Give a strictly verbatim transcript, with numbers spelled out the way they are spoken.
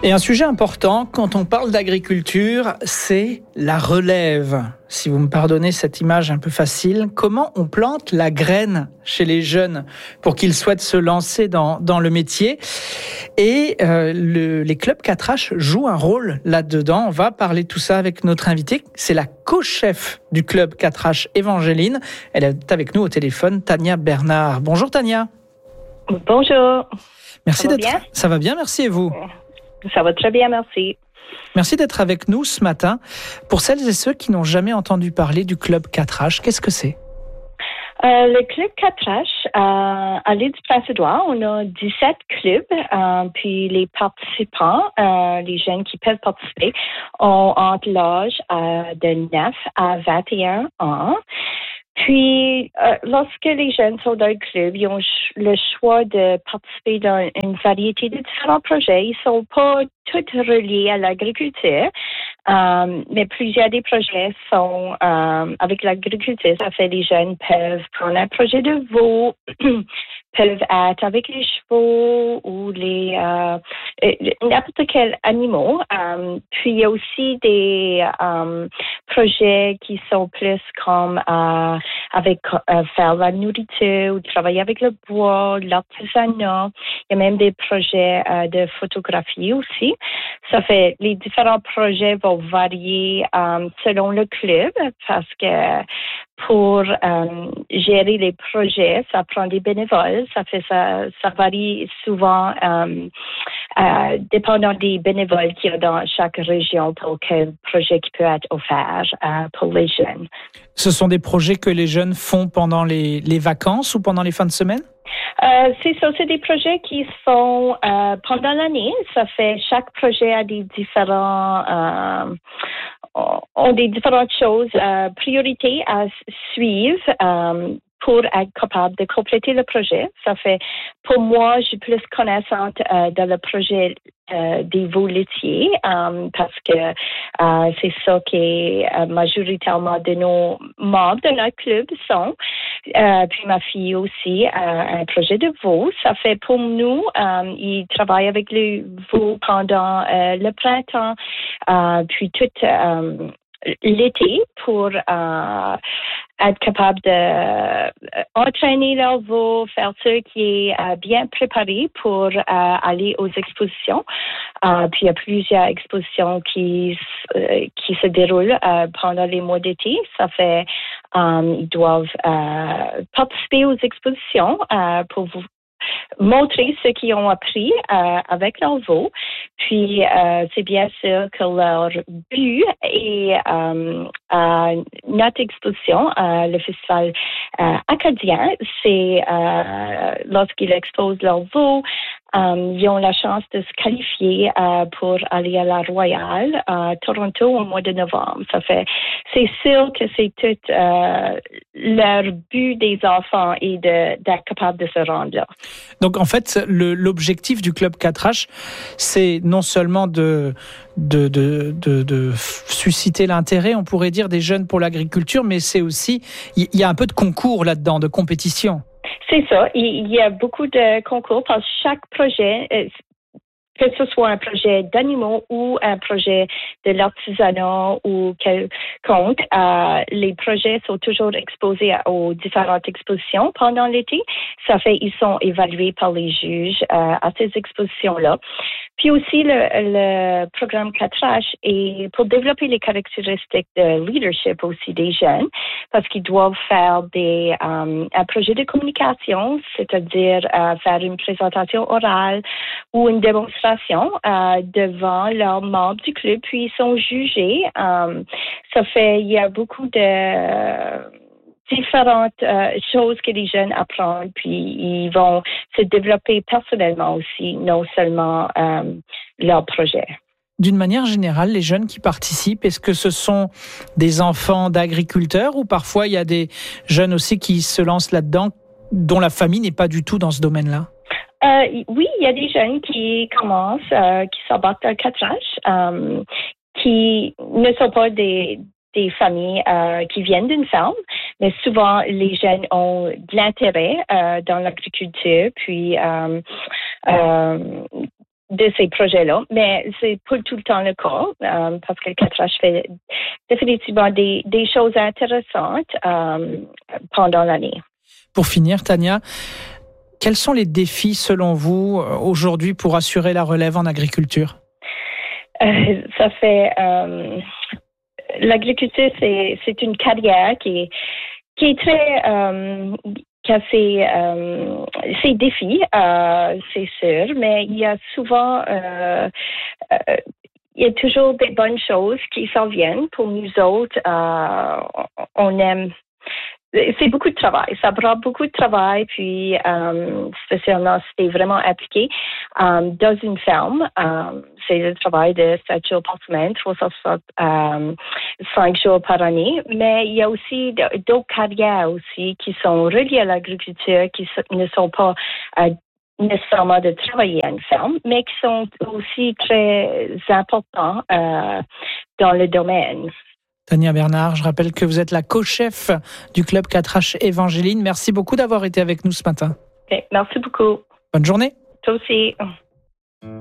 Et un sujet important, quand on parle d'agriculture, c'est la relève. Si vous me pardonnez cette image un peu facile, comment on plante la graine chez les jeunes pour qu'ils souhaitent se lancer dans, dans le métier. Et euh, le, les clubs quatre H jouent un rôle là-dedans. On va parler de tout ça avec notre invitée. C'est la co-chef du club quatre H, Évangéline. Elle est avec nous au téléphone, Tania Bernard. Bonjour Tania. Bonjour. Merci ça va d'être. Bien? Ça va bien, merci et vous? Ça va très bien, merci. Merci d'être avec nous ce matin. Pour celles et ceux qui n'ont jamais entendu parler du Club quatre H, qu'est-ce que c'est? Euh, le Club quatre H, euh, à l'île du Prince-Édouard, on a dix-sept clubs, euh, puis les participants, euh, les jeunes qui peuvent participer, ont entre l'âge euh, de neuf à vingt et un ans. Puis, euh, lorsque les jeunes sont dans le club, ils ont le choix de participer dans une variété de différents projets. Ils ne sont pas tous reliés à l'agriculture, euh, mais plusieurs des projets sont euh, avec l'agriculture. Ça fait que les jeunes peuvent prendre un projet de veau, peuvent être avec les chevaux ou les euh, n'importe quel animal. Euh, puis, il y a aussi des euh, projets qui sont plus comme euh, avec euh, faire la nourriture ou travailler avec le bois, l'artisanat. Il y a même des projets euh, de photographie aussi. Ça fait les différents projets vont varier euh, selon le club parce que pour euh, gérer les projets, ça prend des bénévoles. Ça fait ça, ça varie souvent euh, euh, dépendant des bénévoles qu'il y a dans chaque région pour quel projet qui peut être offert euh, pour les jeunes. Ce sont des projets que les jeunes font pendant les, les vacances ou pendant les fins de semaine? Euh, c'est ça, c'est des projets qui se font euh, pendant l'année. Ça fait chaque projet a des différents euh, ont des différentes choses, euh, priorités à suivre euh, pour être capable de compléter le projet. Ça fait, pour moi, je suis plus connaissante euh, dans le projet euh, des veaux laitiers euh, parce que euh, c'est ça qui euh, majoritairement de nos membres de notre club sont. Euh, puis ma fille aussi a un projet de veau. Ça fait pour nous, euh, il travaille avec les veaux pendant euh, le printemps, euh, puis tout euh, l'été pour euh, être capable de euh, entraîner leur veau, faire ce qui est euh, bien préparé pour euh, aller aux expositions. Euh, puis il y a plusieurs expositions qui, euh, qui se déroulent euh, pendant les mois d'été. Ça fait euh, ils doivent euh, participer aux expositions euh, pour vous montrer ce qu'ils ont appris euh, avec leur veau. Puis, euh, c'est bien sûr que leur but est euh, à notre exposition, euh, le festival euh, acadien, c'est euh, lorsqu'ils exposent leur veau, euh, ils ont la chance de se qualifier euh, pour aller à la Royale à Toronto au mois de novembre. Ça fait, c'est sûr que c'est tout euh, leur but des enfants est de, d'être capable de se rendre là. Donc en fait, le, l'objectif du Club quatre H, c'est non seulement de, de, de, de, de susciter l'intérêt, on pourrait dire, des jeunes pour l'agriculture, mais c'est aussi, il y a un peu de concours là-dedans, de compétition. C'est ça. Il y a beaucoup de concours parce que chaque projet, que ce soit un projet d'animaux ou un projet de l'artisanat ou quelconque, euh, les projets sont toujours exposés aux différentes expositions pendant l'été. Ça fait ils sont évalués par les juges euh, à ces expositions-là. Puis aussi, le, le programme quatre H est pour développer les caractéristiques de leadership aussi des jeunes, parce qu'ils doivent faire des um, un projet de communication, c'est-à-dire euh, faire une présentation orale ou une démonstration euh, devant leurs membres du club, puis ils sont jugés. Um, ça fait, il y a beaucoup de différentes euh, choses que les jeunes apprennent, puis ils vont se développer personnellement aussi, non seulement euh, leur projet. D'une manière générale, les jeunes qui participent, est-ce que ce sont des enfants d'agriculteurs ou parfois il y a des jeunes aussi qui se lancent là-dedans dont la famille n'est pas du tout dans ce domaine-là? Euh, oui, il y a des jeunes qui commencent, euh, qui s'embarquent dans quatre H, euh, qui ne sont pas des des familles euh, qui viennent d'une ferme, mais souvent les jeunes ont de l'intérêt euh, dans l'agriculture, puis euh, euh, de ces projets-là, mais c'est pas tout le temps le cas euh, parce que quatre H fait définitivement des, des choses intéressantes euh, pendant l'année. Pour finir, Tania, quels sont les défis selon vous aujourd'hui pour assurer la relève en agriculture? Euh, ça fait euh, l'agriculture, c'est, c'est une carrière qui est, qui est très euh, qui a ses, euh, ses défis, euh, c'est sûr, mais il y a souvent euh, euh, il y a toujours des bonnes choses qui s'en viennent pour nous autres. Euh, on aime C'est beaucoup de travail. Ça prend beaucoup de travail, puis euh, spécialement si c'est vraiment appliqué euh, dans une ferme. Euh, c'est le travail de sept jours par semaine, trois cent soixante-cinq jours par année. Mais il y a aussi d'autres carrières aussi qui sont reliées à l'agriculture, qui ne sont pas euh, nécessairement de travailler à une ferme, mais qui sont aussi très importants euh, dans le domaine. Tania Bernard, je rappelle que vous êtes la co-chef du club quatre H Évangéline. Merci beaucoup d'avoir été avec nous ce matin. Okay, merci beaucoup. Bonne journée. Toi aussi.